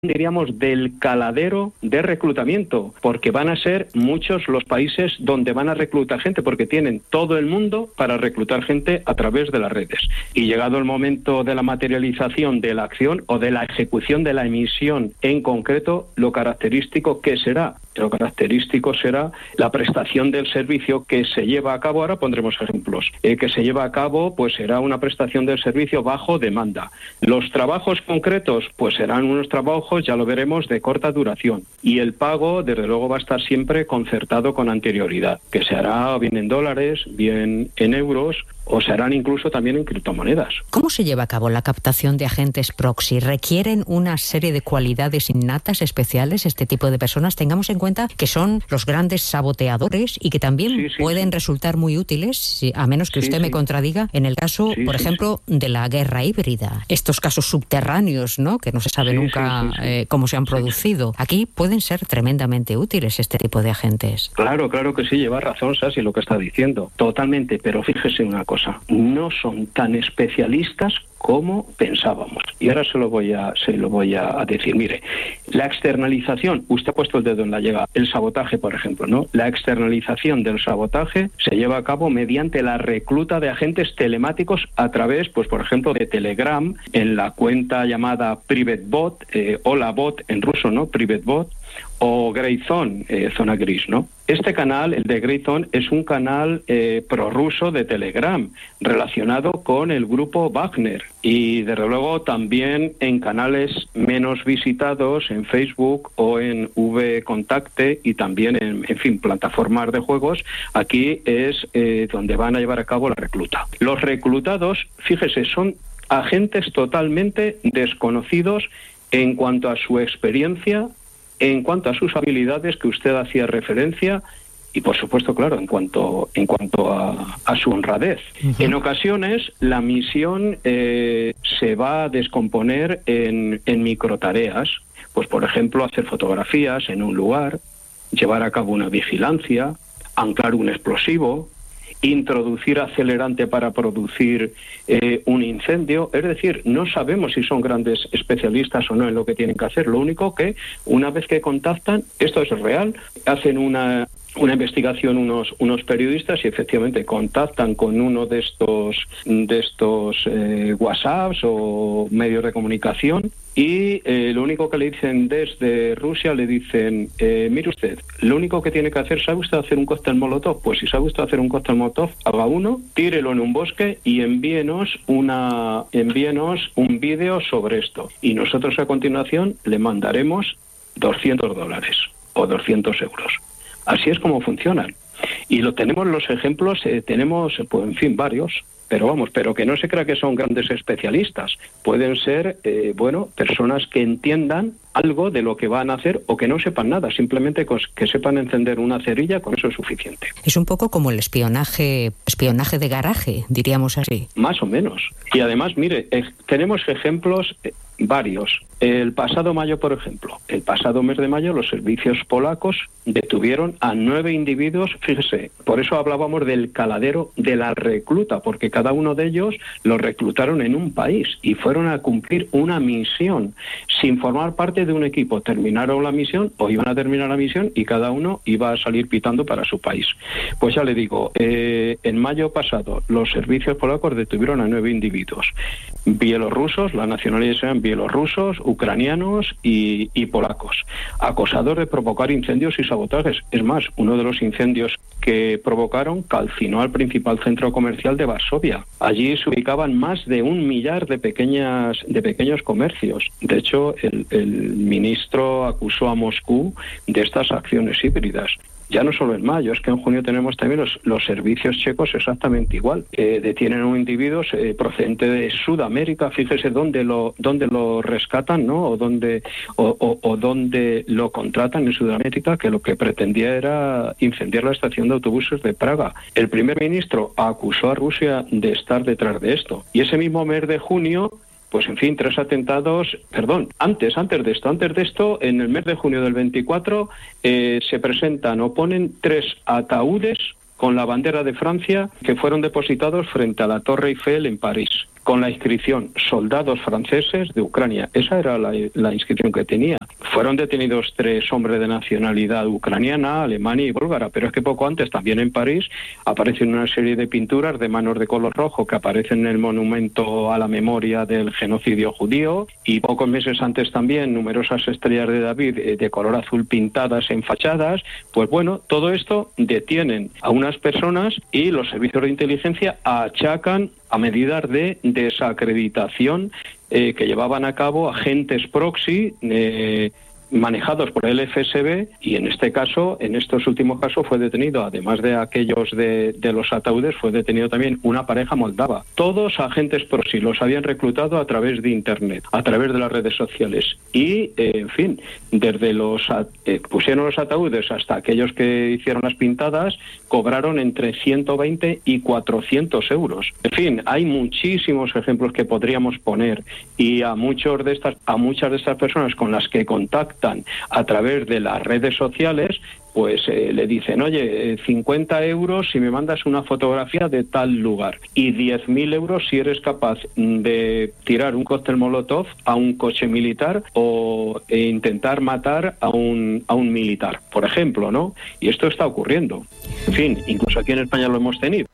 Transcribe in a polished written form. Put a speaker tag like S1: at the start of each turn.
S1: diríamos, del caladero de reclutamiento, porque van a ser muchos los países donde van a reclutar gente, porque tienen todo el mundo para reclutar gente a través de las redes. Y llegado el momento de la materialización de la acción o de la ejecución de la emisión en concreto, lo característico será la prestación del servicio que se lleva a cabo. Ahora pondremos ejemplos. Que se lleva a cabo, pues será una prestación del servicio bajo demanda. Los trabajos concretos, pues serán unos trabajos, ya lo veremos, de corta duración. Y el pago, desde luego, va a estar siempre concertado con anterioridad, que se hará bien en dólares, bien en euros, o se harán incluso también en criptomonedas.
S2: ¿Cómo se lleva a cabo la captación de agentes proxy? ¿Requieren una serie de cualidades innatas especiales este tipo de personas? Tengamos en cuenta que son los grandes saboteadores y que también pueden resultar muy útiles, a menos que usted me contradiga, en el caso, por ejemplo, de la guerra híbrida. Estos casos subterráneos, ¿no?, que no se sabe nunca cómo se han producido. Aquí pueden ser tremendamente útiles este tipo de agentes.
S1: Claro que sí, lleva razón Sasi lo que está diciendo. Totalmente, pero fíjese una cosa. No son tan especialistas como pensábamos. Y ahora se lo voy a decir. Mire, la externalización, usted ha puesto el dedo en la llaga, el sabotaje, por ejemplo, ¿no? La externalización del sabotaje se lleva a cabo mediante la recluta de agentes telemáticos a través, pues por ejemplo, de Telegram, en la cuenta llamada PrivateBot, o la bot en ruso, ¿no? PrivateBot, o Grayzone, zona gris, ¿no? Este canal, el de Grayzone, es un canal prorruso de Telegram, relacionado con el grupo Wagner. Y desde luego también en canales menos visitados, en Facebook o en VKontakte, y también en plataformas de juegos. Aquí es donde van a llevar a cabo la recluta. Los reclutados, fíjese, son agentes totalmente desconocidos en cuanto a su experiencia, en cuanto a sus habilidades, que usted hacía referencia, y por supuesto, claro, en cuanto a su honradez. En ocasiones la misión se va a descomponer en microtareas, pues por ejemplo hacer fotografías en un lugar, llevar a cabo una vigilancia, anclar un explosivo, introducir acelerante para producir un incendio. Es decir, no sabemos si son grandes especialistas o no en lo que tienen que hacer. Lo único que, una vez que contactan, esto es real, hacen una investigación unos periodistas y efectivamente contactan con uno de estos WhatsApps o medios de comunicación, y lo único que le dicen desde Rusia, le dicen, mire usted, lo único que tiene que hacer, ¿sabe usted hacer un cóctel molotov? Pues si sabe usted hacer un cóctel molotov, haga uno, tírelo en un bosque y envíenos un vídeo sobre esto. Y nosotros a continuación le mandaremos $200 o 200 euros. Así es como funcionan. Y tenemos los ejemplos, tenemos, pues, en fin, varios. Pero que no se crea que son grandes especialistas. Pueden ser, personas que entiendan algo de lo que van a hacer o que no sepan nada, simplemente que sepan encender una cerilla, con eso es suficiente.
S2: Es un poco como el espionaje de garaje, diríamos así.
S1: Más o menos. Y además, mire, tenemos ejemplos varios. El pasado mayo, por ejemplo, el pasado mes de mayo, los servicios polacos detuvieron a 9 individuos, fíjese, por eso hablábamos del caladero de la recluta, porque cada uno de ellos los reclutaron en un país y fueron a cumplir una misión sin formar parte de un equipo. Terminaron la misión o iban a terminar la misión y cada uno iba a salir pitando para su país. Pues ya le digo, en mayo pasado los servicios polacos detuvieron a 9 individuos, bielorrusos, la nacionalidad eran bielorrusos, ucranianos y polacos, acusados de provocar incendios y sabotajes. Es más, uno de los incendios que provocaron calcinó al principal centro comercial de Varsovia. Allí se ubicaban más de 1 millar de pequeños comercios. De hecho, el ministro acusó a Moscú de estas acciones híbridas. Ya no solo en mayo, es que en junio tenemos también los servicios checos exactamente igual. Detienen a un individuo procedente de Sudamérica, fíjese dónde lo rescatan, ¿no? O dónde lo contratan en Sudamérica, que lo que pretendía era incendiar la estación de autobuses de Praga. El primer ministro acusó a Rusia de estar detrás de esto. Y ese mismo mes de junio, pues en fin, 3 atentados, antes de esto, en el mes de junio del 24, se presentan o ponen 3 ataúdes con la bandera de Francia que fueron depositados frente a la Torre Eiffel en París, con la inscripción soldados franceses de Ucrania. Esa era la inscripción que tenía. Fueron detenidos 3 hombres de nacionalidad ucraniana, alemana y búlgara, pero es que poco antes, también en París, aparecen una serie de pinturas de manos de color rojo que aparecen en el monumento a la memoria del genocidio judío, y pocos meses antes también numerosas estrellas de David de color azul pintadas en fachadas. Pues bueno, todo esto detienen a unas personas y los servicios de inteligencia achacan a medidas de desacreditación que llevaban a cabo agentes proxy manejados por el FSB, y en este caso, en estos últimos casos, fue detenido, además de aquellos de los ataúdes, fue detenido también una pareja moldava. Todos agentes proxy, los habían reclutado a través de Internet, a través de las redes sociales. Y, en fin, desde pusieron los ataúdes hasta aquellos que hicieron las pintadas, cobraron entre 120 y 400 euros. En fin, hay muchísimos ejemplos que podríamos poner, y a muchas de estas personas con las que contactan a través de las redes sociales, pues le dicen, oye, 50 euros si me mandas una fotografía de tal lugar, y 10.000 euros si eres capaz de tirar un cóctel molotov a un coche militar o intentar matar a un militar, por ejemplo, ¿no? Y esto está ocurriendo. En fin, incluso aquí en España lo hemos tenido.